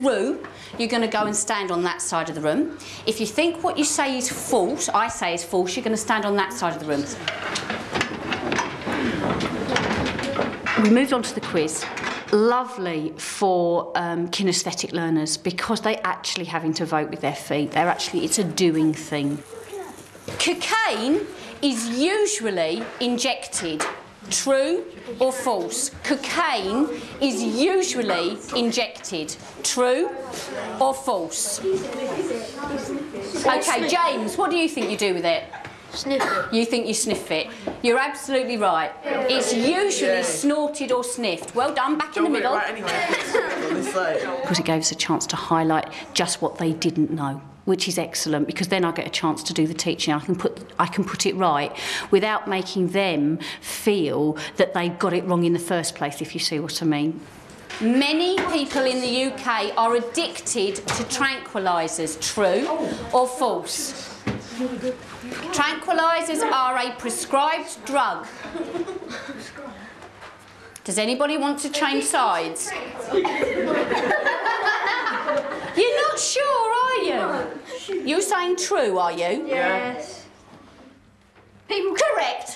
True, you're going to go and stand on that side of the room. If you think what you say is false, I say is false, you're going to stand on that side of the room. We moved on to the quiz. Lovely for kinesthetic learners because they're actually having to vote with their feet. It's a doing thing. Cocaine is usually injected. True or false? Cocaine is usually injected. True or false? Okay, James, what do you think you do with it? Sniff it. You think you sniff it? You're absolutely right. It's usually snorted or sniffed. Well done, back in the middle. Because it gave us a chance to highlight just what they didn't know, which is excellent, because then I get a chance to do the teaching. I can put it right without making them feel that they got it wrong in the first place, if you see what I mean. Many people in the UK are addicted to tranquilizers. True or false? Tranquilizers are a prescribed drug. Does anybody want to change sides? You're not sure, are you? You're saying true, are you? Yes. People correct.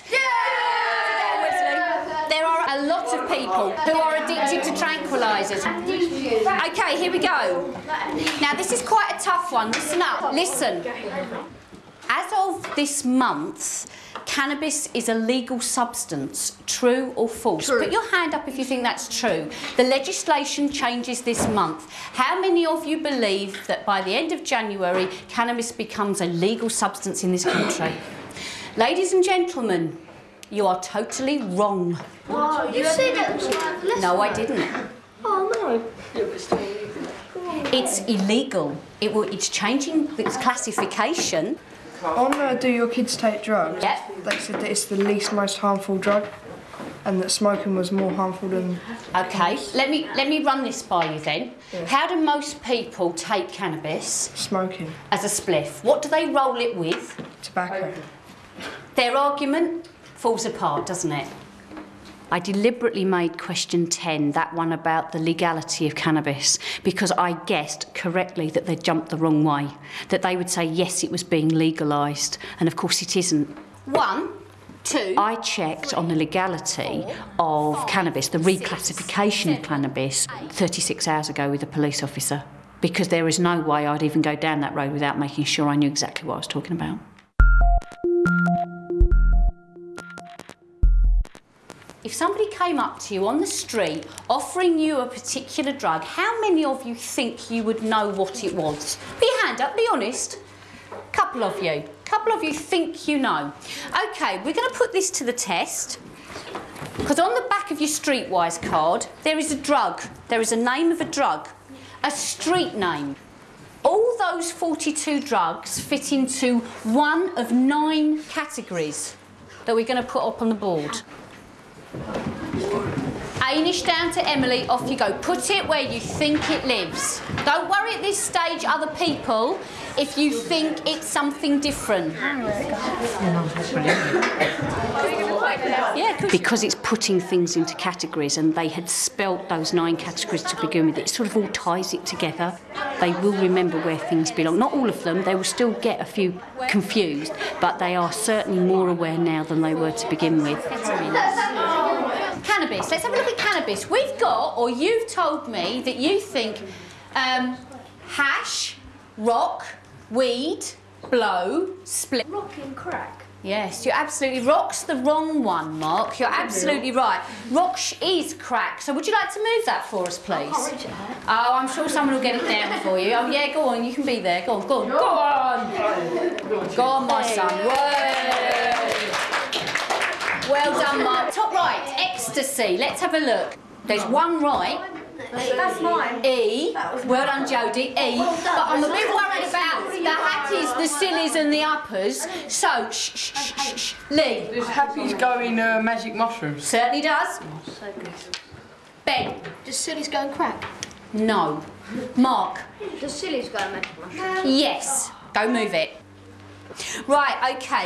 Yeah! There are a lot of people who are addicted to tranquilizers. Okay, here we go. Now this is quite a tough one. Listen up. Listen. As of this month, cannabis is a legal substance. True or false? True. Put your hand up if you think that's true. The legislation changes this month. How many of you believe that by the end of January, cannabis becomes a legal substance in this country? Ladies and gentlemen, you are totally wrong. Oh, you said it was like less. No, I didn't. Oh, no. It's illegal. It's changing its classification. On Do Your Kids Take Drugs? Yep. They said that it's the least most harmful drug and that smoking was more harmful than... Okay, let me run this by you then. Yeah. How do most people take cannabis? Smoking. As a spliff. What do they roll it with? Tobacco. Their argument falls apart, doesn't it? I deliberately made question 10, that one about the legality of cannabis, because I guessed correctly that they'd jumped the wrong way, that they would say yes, it was being legalised, and of course it isn't. 1, 2... I checked on the legality of cannabis, the reclassification of cannabis, 36 hours ago with a police officer, because there is no way I'd even go down that road without making sure I knew exactly what I was talking about. If somebody came up to you on the street offering you a particular drug, how many of you think you would know what it was? Put your hand up, be honest. Couple of you. Couple of you think you know. Okay, we're going to put this to the test, because on the back of your Streetwise card, there is a drug. There is a name of a drug, a street name. All those 42 drugs fit into one of 9 categories that we're going to put up on the board. Ainish down to Emily, off you go. Put it where you think it lives. Don't worry at this stage, other people, if you think it's something different. Yeah, because it's putting things into categories, and they had spelt those 9 categories to begin with. It sort of all ties it together. They will remember where things belong. Not all of them, they will still get a few confused, but they are certainly more aware now than they were to begin with. Cannabis. Let's have a look at cannabis. We've got, or you've told me, that you think hash, rock, weed, blow, split. Rock and crack. Yes, you're absolutely... Rock's the wrong one, Mark. You're absolutely right. Rock is crack. So would you like to move that for us, please? I can't reach it. Oh, I'm sure someone will get it down for you. Oh, yeah, go on. You can be there. Go on, go on. Go on. Go on, my son. Whoa. Well done, Mark. Top right, ecstasy. Let's have a look. There's one right. That's mine. E. Well done, Jodie. E. But I'm a bit worried about the hackies, the sillies and the uppers. So, shh. Lee. Does Happy's go in magic mushrooms? Certainly does. So good. Ben. Does Silly's go and crack? No. Mark. Does Silly's go and magic mushroom? Yes. Go move it. Right, okay.